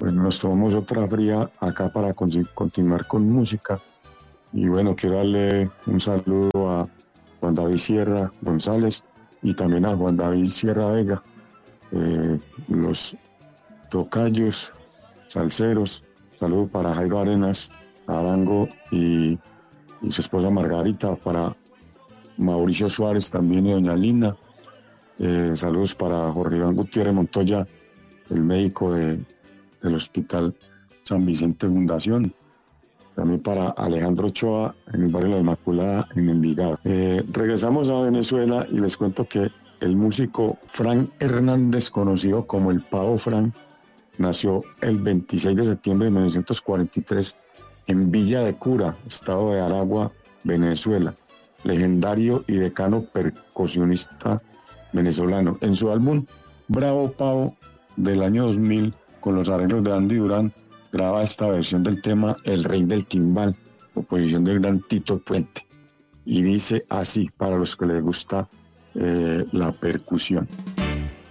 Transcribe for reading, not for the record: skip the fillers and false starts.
bueno, nos tomamos otra fría acá para continuar con música. Y bueno, quiero darle un saludo a Juan David Sierra González y también a Juan David Sierra Vega, los tocayos, salseros. Saludo para Jairo Arenas, Arango y su esposa Margarita, para Mauricio Suárez también y doña Lina. Saludos para Jorge Iván Gutiérrez Montoya, el médico del Hospital San Vicente Fundación. También para Alejandro Ochoa, en el barrio La Inmaculada, en Envigado. Regresamos a Venezuela y les cuento que el músico Frank Hernández, conocido como el Pavo Frank, nació el 26 de septiembre de 1943 en Villa de Cura, estado de Aragua, Venezuela. Legendario y decano percusionista venezolano. En su álbum Bravo Pavo del año 2000, con los arreglos de Andy Durán, graba esta versión del tema El Rey del Timbal, composición del gran Tito Puente. Y dice así, para los que les gusta la percusión.